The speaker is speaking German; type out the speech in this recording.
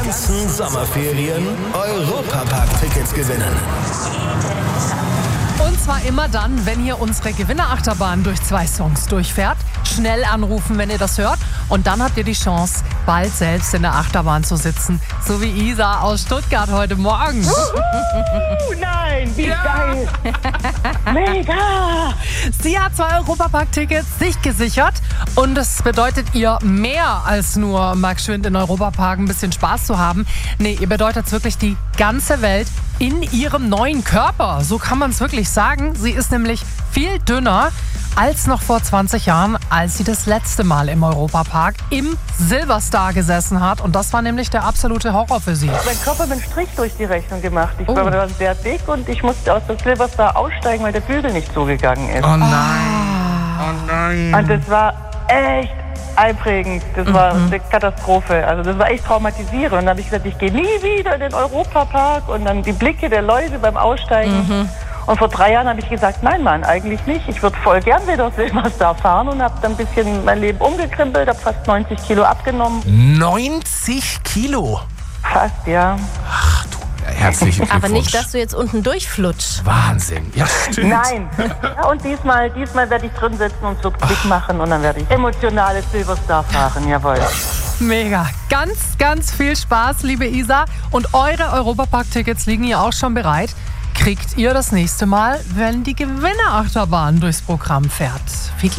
ganzen Sommerferien Europapark-Tickets gewinnen. Und zwar immer dann, wenn hier unsere Gewinnerachterbahn durch 2 Songs durchfährt. Schnell anrufen, wenn ihr das hört. Und dann habt ihr die Chance, bald selbst in der Achterbahn zu sitzen. So wie Isa aus Stuttgart heute Morgen. Nein, wie geil! Mega! Sie hat 2 Europapark-Tickets sich gesichert. Und es bedeutet ihr mehr als nur mal geschwind in Europapark ein bisschen Spaß zu haben. Nee, ihr bedeutet es wirklich die ganze Welt in ihrem neuen Körper. So kann man es wirklich sagen. Sie ist nämlich viel dünner als noch vor 20 Jahren, als sie das letzte Mal im Europapark im Silverstar gesessen hat. Und das war nämlich der absolute Horror für sie. Mein Körper hat einen Strich durch die Rechnung gemacht. Ich war dann sehr dick und ich musste aus der Silverstar aussteigen, weil der Bügel nicht zugegangen ist. Oh nein. Oh nein. Und das war echt einprägend. Das war eine Katastrophe. Also das war echt traumatisierend. Und dann habe ich gesagt, ich gehe nie wieder in den Europapark. Und dann die Blicke der Leute beim Aussteigen. Und vor 3 Jahren habe ich gesagt, nein Mann, eigentlich nicht. Ich würde voll gern wieder Silverstar fahren und habe dann ein bisschen mein Leben umgekrempelt, habe fast 90 Kilo abgenommen. 90 Kilo? Fast, ja. Ach du, herzlichen Glückwunsch. Aber nicht, dass du jetzt unten durchflutschst. Wahnsinn, ja stimmt. Nein. Ja, und diesmal werde ich drin sitzen und so Klick machen und dann werde ich emotionales Silverstar fahren, jawohl. Mega. Ganz, ganz viel Spaß, liebe Isa. Und eure Europapark-Tickets liegen ja auch schon bereit. Kriegt ihr das nächste Mal, wenn die Gewinnerachterbahn durchs Programm fährt. Viel Glück!